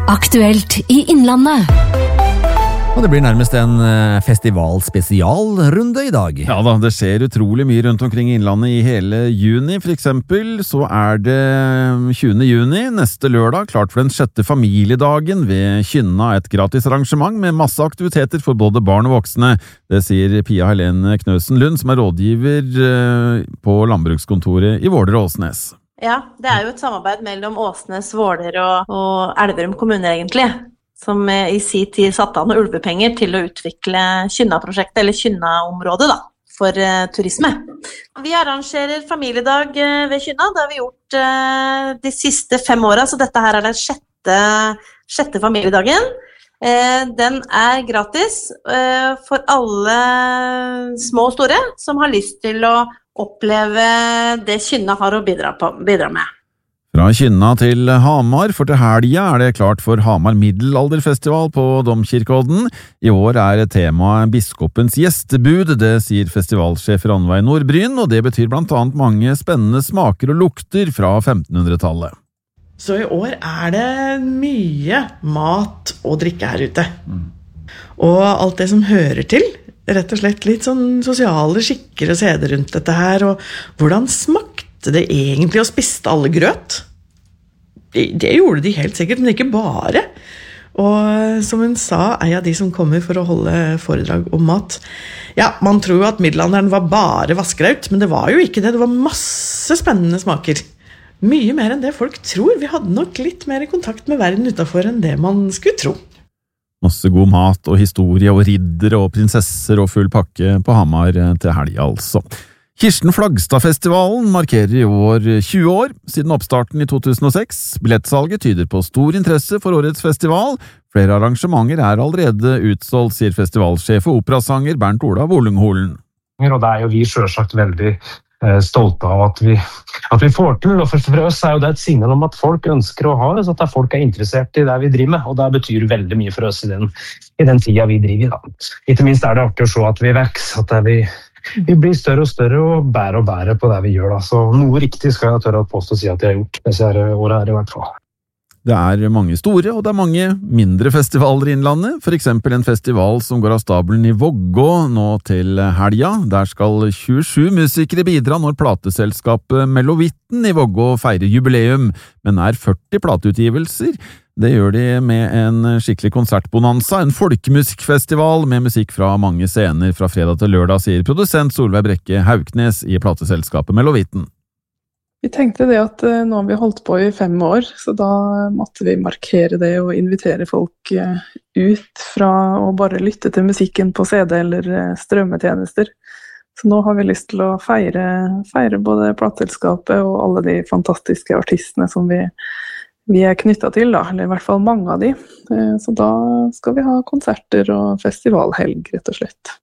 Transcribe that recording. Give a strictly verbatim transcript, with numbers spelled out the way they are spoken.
Aktuelt i Innlandet. Og det blir nærmest en festivalspesialrunde i dag. Ja da, det skjer utrolig mye rundt omkring i Innlandet i hele juni. For eksempel så er det tjuende juni, neste lørdag, klart for den sjette familiedagen ved Kynna, et gratis arrangement med masse aktiviteter for både barn og voksne. Det sier Pia Helene Knøsen Lund, som er rådgiver på landbrukskontoret i Våler og Åsnes. Ja, det er jo et samarbeid mellom Åsnes, Våler og, og Elverum kommune egentlig, som i sin tid satte an ulvepenger til å utvikle Kynna-prosjektet, eller Kynna-området da, for uh, turisme. Vi arrangerer familiedag uh, ved Kynna, det har vi gjort uh, de siste fem årene, så dette her er den sjette, sjette familiedagen. Uh, den er gratis uh, for alle små og store som har lyst til å oppleve det Kynna har å bidra, på, bidra med. Fra Kynna til Hamar, for til helga er det klart for Hamar Middelalderfestival på Domkirkeodden. I år er temaet biskopens gjestebud, det sier festivalsjef Ranveig Nordbryn, og det betyr blant annet mange spennende smaker og lukter fra femtenhundretallet. Så i år er det mye mat og drikke her ute. Mm. Og alt det som hører til, rett og slett litt sånn sosiale skikker og seder rundt dette her, og hvordan smakte det egentlig å spiste alle grøt? Det, det gjorde de helt sikkert, men ikke bare. Og som hun sa, en av de som kommer for å holde foredrag om mat, ja, man tror jo at middelalderen var bare vaskeраut, men det var jo ikke det, det var masse spennende smaker. Mye mer enn det folk tror. Vi hadde nok litt mer kontakt med verden utenfor enn det man skulle tro. Masse god mat og historie og riddere og prinsesser og full pakke på Hamar til helga altså. Kirsten Flagstad-festivalen markerer i år tjue år, siden oppstarten i to tusen og seks. Billettsalget tyder på stor interesse for årets festival. Flere arrangementer er allerede utsolgt, sier festivalsjef og operasanger Bernt Olav Olungholen. Og det er jo vi selvsagt veldig eh, stolte av at vi, at vi får til, og for, for oss er jo det et signal om at folk ønsker å ha det, så at folk er interessert i det vi driver med, og det betyr veldig mye for oss i den, i den tida vi driver i. Da. Ikke minst er det artig å se at vi vekser, at vi Vi blir større og større og bære og bære på det vi gjør. Da. Så noe riktig skal jeg tørre å påstå å si at jeg har gjort disse årene her i hvert fall. Det er mange store, og det er mange mindre festivaler i Innlandet. For eksempel en festival som går av stabelen i Vågå nå til helga. Der skal tjuesju musikere bidra når plateselskapet Melovitten i Vågå feirer jubileum, men er førti plateutgivelser. Det gjør de med en skikkelig konsertbonanza, en folkemusikkfestival med musikk fra mange scener fra fredag til lørdag, sier produsent Solveig Brekke Hauknes i plateselskapet Melovitten. Vi tenkte det at nå har vi holdt på i fem år, så da måtte vi markere det og invitere folk ut fra å bare lytte til musikken på C D eller strømmetjenester. Så nå har vi lyst til å feire, feire både plateselskapet og alle de fantastiske artistene som vi Vi er knyttet til, da, eller i hvert fall mange av de. Så da skal vi ha konserter og festivalhelg, rett og slett.